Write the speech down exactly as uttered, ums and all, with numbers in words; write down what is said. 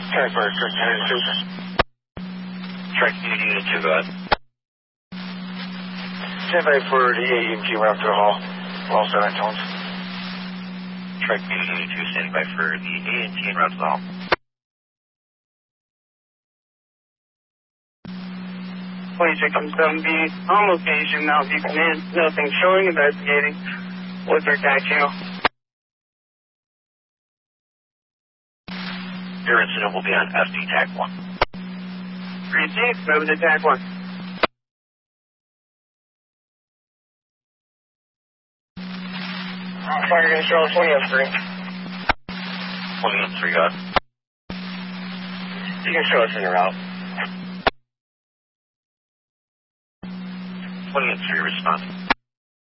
Track for Track Unit two. Track Unit Unit two, go ahead. Stand by for the A E M T route to the hall. All seven tones. Track Unit Unit two, standing by for the A E M T en route to the hall. Police victim seven B on location, now view command, nothing showing, investigating. What's our tag channel? Your incident will be on F D tag one. Received, move to tag one. Fire going to show twenty on three. twenty on three, go ahead. You can show us in your route. twenty on three, respond.